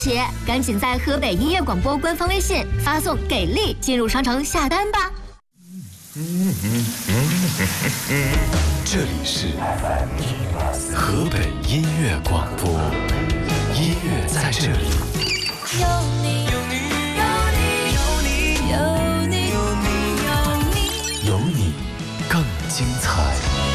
姐，赶紧在河北音乐广播官方微信发送“给力”进入商城下单吧。 这里是河北音乐广播，音乐在这里。 有你，有你，有你，有你，有你，有你， 有你更精彩。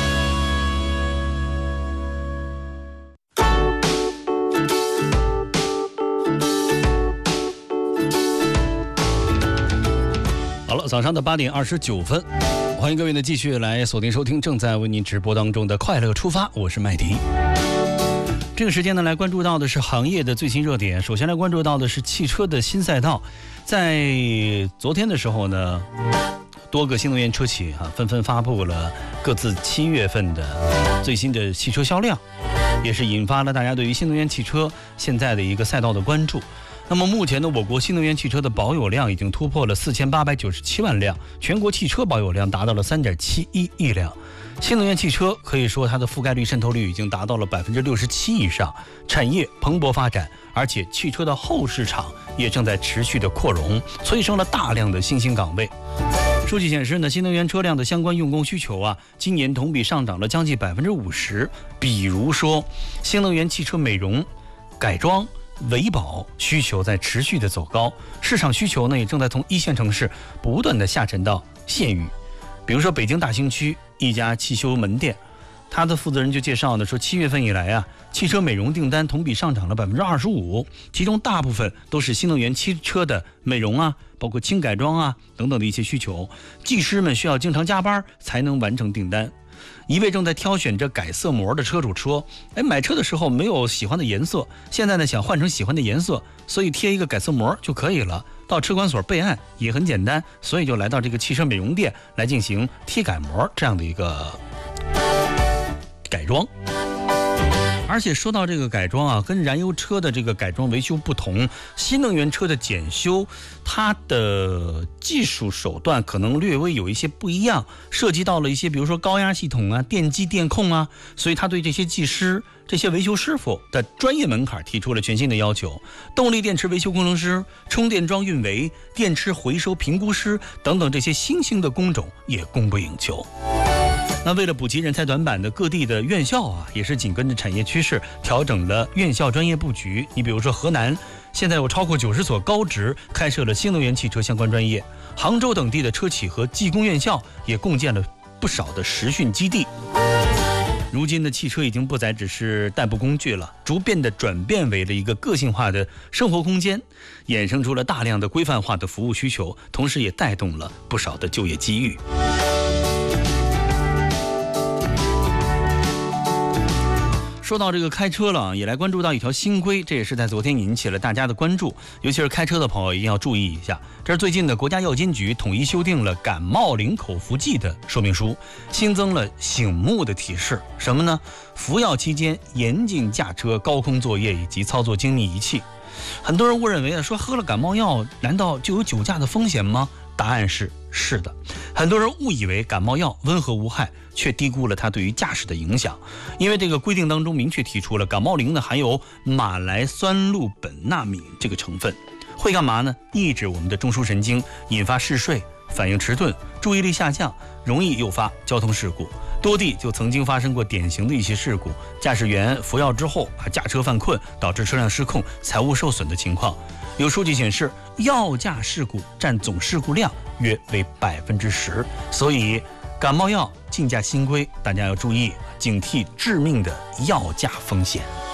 好了，早上的8点29分，欢迎各位呢继续来锁定收听正在为您直播当中的快乐出发，我是麦迪。这个时间呢，来关注到的是行业的最新热点。首先来关注到的是汽车的新赛道。在昨天的时候呢，多个新能源车企纷纷发布了各自7月份的最新的汽车销量，也是引发了大家对于新能源汽车现在的一个赛道的关注。那么目前呢，我国新能源汽车的保有量已经突破了4897万辆，全国汽车保有量达到了3.71亿辆。新能源汽车可以说它的覆盖率、渗透率已经达到了67%以上，产业蓬勃发展，而且汽车的后市场也正在持续的扩容，催生了大量的新兴岗位。数据显示呢，新能源车辆的相关用工需求今年同比上涨了将近50%。比如说，新能源汽车美容、改装、维保需求在持续的走高，市场需求呢也正在从一线城市不断的下沉到县域。比如说北京大兴区一家汽修门店，他的负责人就介绍呢说，7月份以来汽车美容订单同比上涨了25%，其中大部分都是新能源汽车的美容包括轻改装等等的一些需求，技师们需要经常加班才能完成订单。一位正在挑选着改色膜的车主说，买车的时候没有喜欢的颜色，现在呢想换成喜欢的颜色，所以贴一个改色膜就可以了，到车管所备案也很简单，所以就来到这个汽车美容店来进行贴改膜这样的一个改装。而且说到这个改装跟燃油车的这个改装维修不同，新能源车的检修它的技术手段可能略微有一些不一样，涉及到了一些比如说高压系统电机电控所以它对这些技师、这些维修师傅的专业门槛提出了全新的要求。动力电池维修工程师、充电桩运维、电池回收评估师等等这些新兴的工种也供不应求。那为了补齐人才短板的各地的院校也是紧跟着产业趋势调整了院校专业布局。你比如说河南现在有超过90所高职开设了新能源汽车相关专业，杭州等地的车企和技工院校也共建了不少的实训基地。如今的汽车已经不再只是代步工具了，逐渐的转变为了一个个性化的生活空间，衍生出了大量的规范化的服务需求，同时也带动了不少的就业机遇。说到这个开车了，也来关注到一条新规，这也是在昨天引起了大家的关注，尤其是开车的朋友一定要注意一下。这是最近的国家药监局统一修订了感冒灵口服剂的说明书，新增了醒目的提示，什么呢？服药期间严禁驾车、高空作业以及操作精密仪器。很多人误认为说喝了感冒药难道就有酒驾的风险吗？答案是的。很多人误以为感冒药温和无害，却低估了它对于驾驶的影响。因为这个规定当中明确提出了感冒灵呢含有马来酸氯苯那敏这个成分，会干嘛呢？抑制我们的中枢神经，引发嗜睡、反应迟钝、注意力下降，容易诱发交通事故。多地就曾经发生过典型的一些事故，驾驶员服药之后驾车犯困，导致车辆失控、财物受损的情况。有数据显示，药驾事故占总事故量约为10%，所以感冒药禁驾新规，大家要注意，警惕致命的药驾风险。